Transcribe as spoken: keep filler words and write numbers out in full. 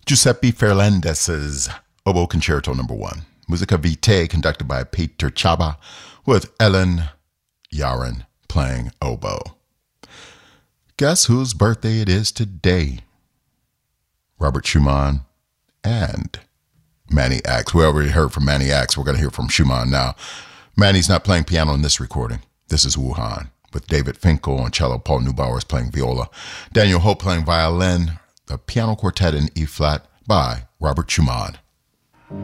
Giuseppe Fernandez's Oboe Concerto Number One, Musica Vitae, conducted by Peter Chaba, with Ellen Yaron playing oboe. Guess whose birthday it is today? Robert Schumann and Manny Axe. We already heard from Manny Axe. We're going to hear from Schumann now. Manny's not playing piano in this recording. This is Wuhan, with David Finkel on cello, Paul Neubauer is playing viola, Daniel Hope playing violin, the piano quartet in E-flat by Robert Schumann.